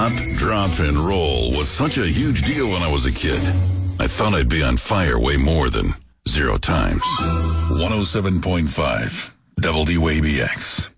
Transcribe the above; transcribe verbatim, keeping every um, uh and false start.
Up, drop, and roll was such a huge deal when I was a kid. I thought I'd be on fire way more than zero times. one oh seven point five W A B X.